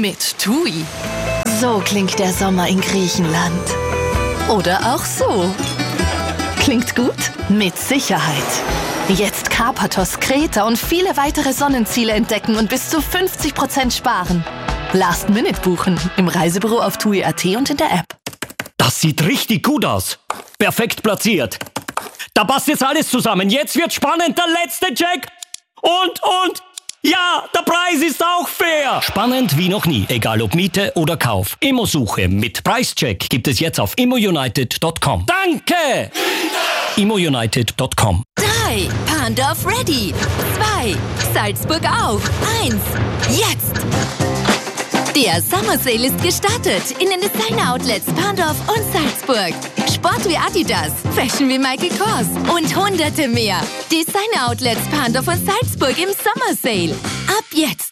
mit TUI. So klingt der Sommer in Griechenland. Oder auch so. Klingt gut? Mit Sicherheit. Jetzt Karpathos, Kreta und viele weitere Sonnenziele entdecken und bis zu 50% sparen. Last Minute buchen im Reisebüro auf TUI.at und in der App. Das sieht richtig gut aus. Perfekt platziert. Da passt jetzt alles zusammen. Jetzt wird spannend. Der letzte Check. Und. Ja, der Preis ist auch fair. Spannend wie noch nie. Egal ob Miete oder Kauf. Immosuche mit Preischeck gibt es jetzt auf immounited.com. Danke! immounited.com. 3. Pandorf ready. 2. Salzburg auf. 1. Jetzt! Der Summer Sale ist gestartet in den Designer-Outlets Pandorf und Salzburg. Sport wie Adidas, Fashion wie Michael Kors und hunderte mehr. Designer-Outlets Pandorf und Salzburg im Summer Sale. Ab jetzt!